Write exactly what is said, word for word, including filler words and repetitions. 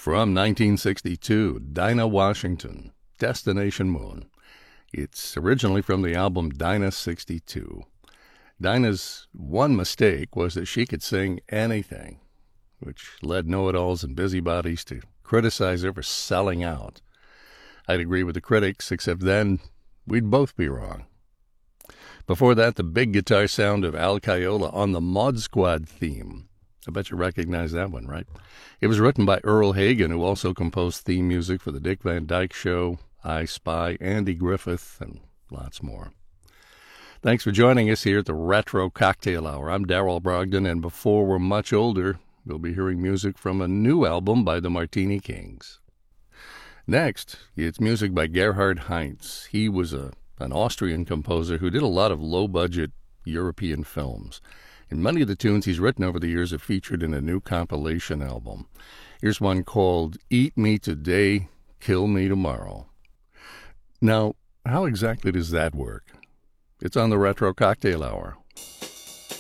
From nineteen sixty-two, Dinah Washington, Destination Moon. It's originally from the album Dinah sixty-two. Dinah's one mistake was that she could sing anything, which led know-it-alls and busybodies to criticize her for selling out. I'd agree with the critics, except then we'd both be wrong. Before that, the big guitar sound of Al Caiola on the Mod Squad theme. I bet you recognize that one, right? It was written by Earl Hagen, who also composed theme music for The Dick Van Dyke Show, I Spy, Andy Griffith, and lots more. Thanks for joining us here at the Retro Cocktail Hour. I'm Darrell Brogdon, and before we're much older, we'll be hearing music from a new album by the Martini Kings. Next, it's music by Gerhard Heinz. He was a, an Austrian composer who did a lot of low-budget European films. And many of the tunes he's written over the years are featured in a new compilation album. Here's one called Eat Me Today, Kill Me Tomorrow. Now, how exactly does that work? It's on the Retro Cocktail Hour.